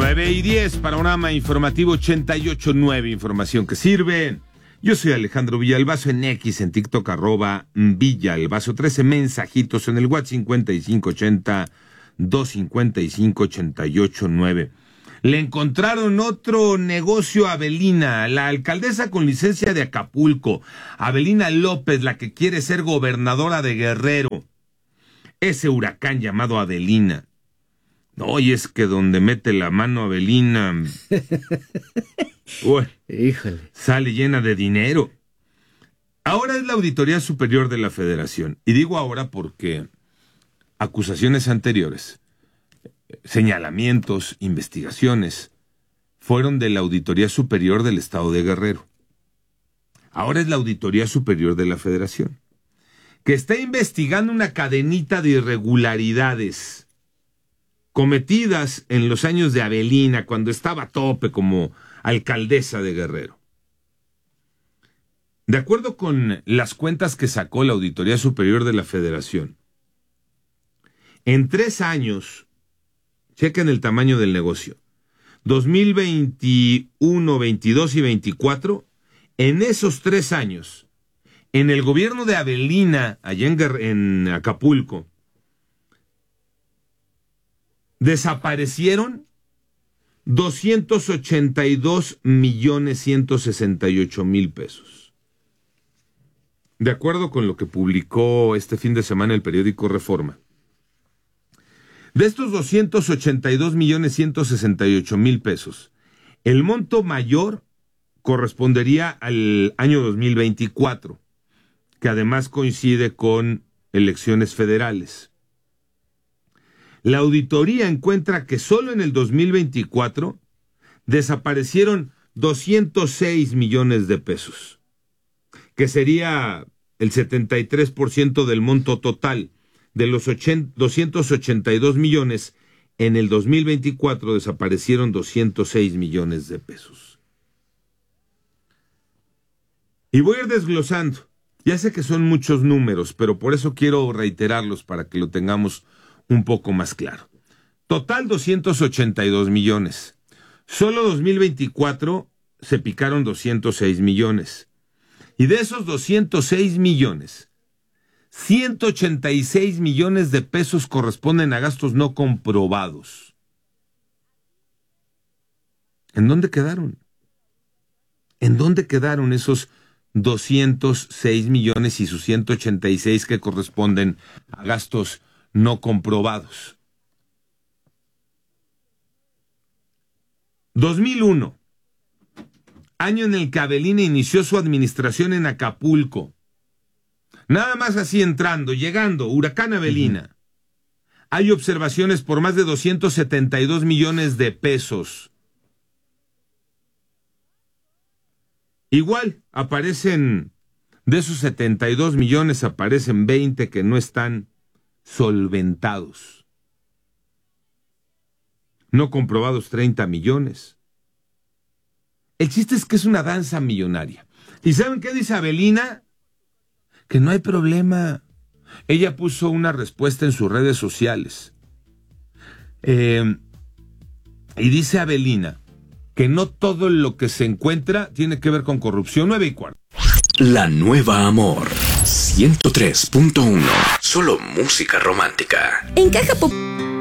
9:10, panorama informativo 88.9, información que sirve. Yo soy Alejandro Villalbazo en X, en TikTok, @Villalbazo, 13 mensajitos en el WhatsApp 5580-255-88.9. Le encontraron otro negocio a Avelina, la alcaldesa con licencia de Acapulco, Avelina López, la que quiere ser gobernadora de Guerrero. Ese huracán llamado Avelina. No, y es que donde mete la mano Avelina, híjole, sale llena de dinero. Ahora es la Auditoría Superior de la Federación. Y digo ahora porque acusaciones anteriores, señalamientos, investigaciones, fueron de la Auditoría Superior del Estado de Guerrero. Ahora es la Auditoría Superior de la Federación, que está investigando una cadenita de irregularidades cometidas en los años de Avelina, cuando estaba a tope como alcaldesa de Guerrero. De acuerdo con las cuentas que sacó la Auditoría Superior de la Federación, en 3 años, chequen el tamaño del negocio, 2021, 22 y 24, en esos 3 años, en el gobierno de Avelina, allá en Acapulco, desaparecieron 282,168,000 pesos. De acuerdo con lo que publicó este fin de semana el periódico Reforma. De estos 282,168,000 pesos, el monto mayor correspondería al año 2024, que además coincide con elecciones federales. La auditoría encuentra que solo en el 2024 desaparecieron 206 millones de pesos, que sería el 73% del monto total. De los 282 millones, en el 2024 desaparecieron 206 millones de pesos. Y voy a ir desglosando. Ya sé que son muchos números, pero por eso quiero reiterarlos para que lo tengamos un poco más claro. Total 282 millones. Solo 2024 se picaron 206 millones. Y de esos 206 millones, 186 millones de pesos corresponden a gastos no comprobados. ¿En dónde quedaron? ¿En dónde quedaron esos 206 millones y sus 186 que corresponden a gastos no comprobados? 2001, año en el que Avelina inició su administración en Acapulco. Nada más así llegando, huracán Avelina. Hay observaciones por más de 272 millones de pesos. Igual, aparecen, de esos 72 millones, aparecen 20 que no están solventados. No comprobados 30 millones. El chiste es que es una danza millonaria. ¿Y saben qué dice Avelina? Que no hay problema. Ella puso una respuesta en sus redes sociales. Y dice Avelina que no todo lo que se encuentra tiene que ver con corrupción. 9:15. La Nueva Amor 103.1. Solo música romántica. En Caja Popular.